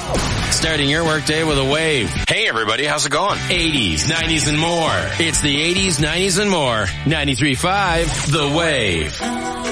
Starting your workday with a wave. Hey everybody, how's it going? 80s, 90s, and more. It's the 80s, 90s, and more. 93.5, The Wave.